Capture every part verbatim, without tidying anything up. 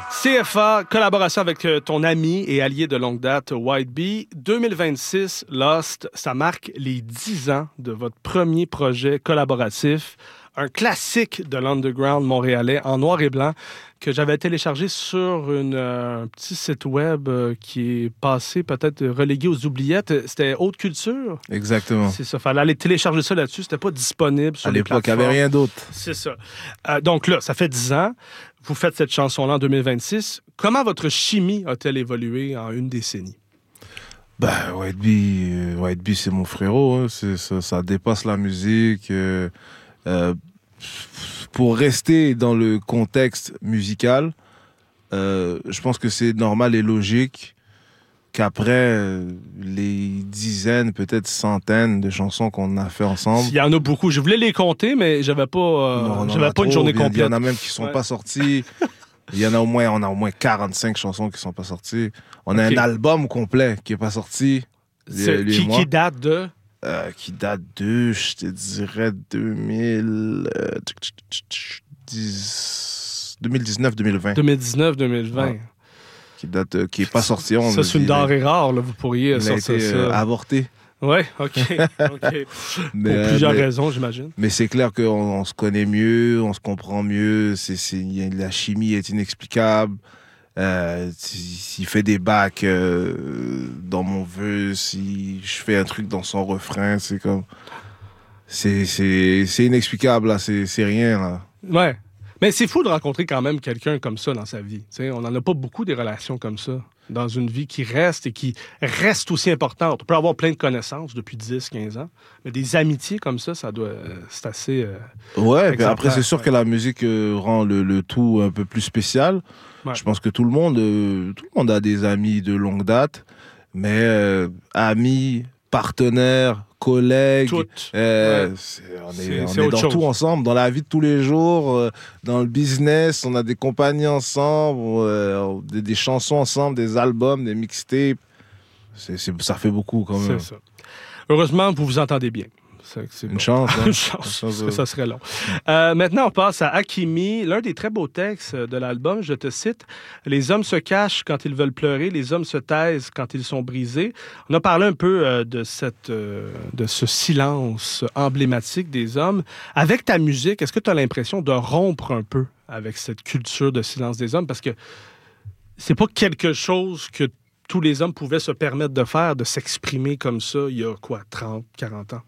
C F A, collaboration avec ton ami et allié de longue date, White Bee. deux mille vingt-six, Lost, ça marque les dix ans de votre premier projet collaboratif. Un classique de l'underground montréalais en noir et blanc que j'avais téléchargé sur une, euh, un petit site web euh, qui est passé peut-être relégué aux oubliettes. C'était Haute Culture. Exactement. C'est ça. Fallait aller télécharger ça là-dessus. C'était pas disponible sur à les l'époque, il n'y plateformes. avait rien d'autre. C'est ça. Euh, donc là, ça fait dix ans. Vous faites cette chanson-là en deux mille vingt-six. Comment votre chimie a-t-elle évolué en une décennie? Ben, White Bee, euh, White Bee, c'est mon frérot. Hein. C'est, ça, ça dépasse la musique. Euh, euh, pour rester dans le contexte musical, euh, je pense que c'est normal et logique qu'après euh, les dizaines, peut-être centaines de chansons qu'on a fait ensemble... Il y en a beaucoup. Je voulais les compter, mais j'avais pas, euh, non, j'avais pas trop, une journée il y, complète. Il y en a même qui sont ouais. pas sortis. Il y en a au moins, on a au moins quarante-cinq chansons qui sont pas sorties. On a okay. un album complet qui est pas sorti. C'est, qui, qui date de? Euh, qui date de, je te dirais, deux mille dix-neuf deux mille vingt. deux mille dix-neuf deux mille vingt. Ouais. Qui date, euh, qui est pas sorti. On ça, c'est une denrée rare, là, vous pourriez il sortir a été, ça. Euh, avorté. Oui, OK. okay. mais, Pour plusieurs mais, raisons, j'imagine. Mais c'est clair qu'on on se connaît mieux, on se comprend mieux. C'est, c'est, la chimie est inexplicable. Euh, s'il fait des bacs euh, dans mon vœu, si je fais un truc dans son refrain, c'est comme... C'est, c'est, c'est inexplicable, là. C'est, c'est rien, là. Ouais. Mais c'est fou de rencontrer quand même quelqu'un comme ça dans sa vie. T'sais, on n'en a pas beaucoup des relations comme ça dans une vie qui reste et qui reste aussi importante. On peut avoir plein de connaissances depuis dix quinze ans, mais des amitiés comme ça, ça doit, c'est assez... Euh, ouais, puis après, c'est sûr ouais. que la musique euh, rend le, le tout un peu plus spécial. Ouais. Je pense que tout le monde, euh, tout le monde a des amis de longue date, mais euh, amis, partenaires, collègues, euh, ouais. c'est, on est, c'est, on c'est est dans chose. tout ensemble, dans la vie de tous les jours, euh, dans le business, on a des compagnies ensemble, euh, des, des chansons ensemble, des albums, des mixtapes. C'est, c'est, ça fait beaucoup quand même. C'est ça. Heureusement, vous vous entendez bien. C'est, c'est une, bon. chance, hein? une chance. Une chance. Ça serait long. Euh, maintenant, on passe à Hakimi, l'un des très beaux textes de l'album. Je te cite. « Les hommes se cachent quand ils veulent pleurer, les hommes se taisent quand ils sont brisés. » On a parlé un peu euh, de, cette, euh, de ce silence emblématique des hommes. Avec ta musique, est-ce que tu as l'impression de rompre un peu avec cette culture de silence des hommes? Parce que c'est pas quelque chose que tous les hommes pouvaient se permettre de faire, de s'exprimer comme ça il y a quoi, trente, quarante ans?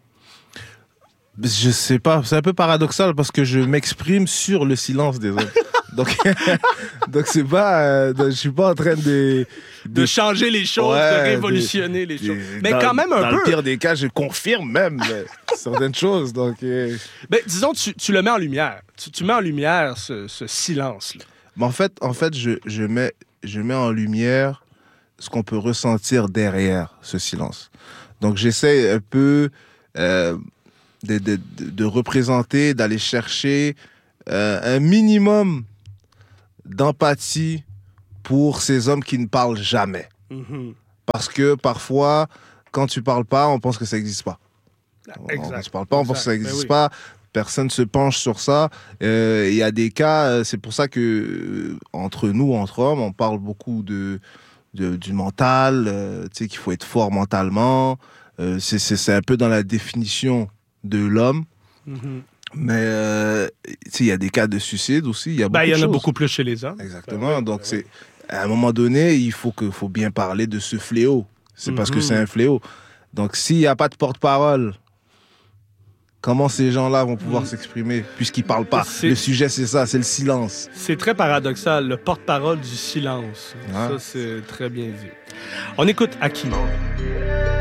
Je sais pas, c'est un peu paradoxal parce que je m'exprime sur le silence des hommes. donc, donc c'est pas, euh, je suis pas en train de de, de changer les choses, ouais, de révolutionner de, les choses. Mais dans, quand même un dans peu. Dans le pire des cas, je confirme même certaines choses. Donc, euh... ben, disons, tu, tu le mets en lumière. Tu, tu mets en lumière ce, ce silence-là. Mais en fait, en fait, je, je mets, je mets en lumière ce qu'on peut ressentir derrière ce silence. Donc, j'essaie un peu. Euh, De, de, de représenter, d'aller chercher euh, un minimum d'empathie pour ces hommes qui ne parlent jamais. Mm-hmm. Parce que parfois, quand tu parles pas, on pense que ça n'existe pas. Exact. On ne parle pas, on exact. pense que ça n'existe ben oui. pas. Personne ne se penche sur ça. Il euh, y a des cas, c'est pour ça que euh, entre nous, entre hommes, on parle beaucoup de, de, du mental, euh, tu sais, qu'il faut être fort mentalement. Euh, c'est, c'est, c'est un peu dans la définition de l'homme. Mm-hmm. Mais euh, il y a des cas de suicide aussi. Il y, ben, y en choses. a beaucoup plus chez les hommes. Exactement. Ben, Donc, ben, c'est, à un moment donné, il faut, que, faut bien parler de ce fléau. C'est mm-hmm. parce que c'est un fléau. Donc, s'il n'y a pas de porte-parole, comment ces gens-là vont pouvoir mm-hmm. s'exprimer puisqu'ils ne parlent pas? C'est... Le sujet, c'est ça, c'est le silence. C'est très paradoxal, le porte-parole du silence. Ah. Ça, c'est très bien dit. On écoute Hakimi.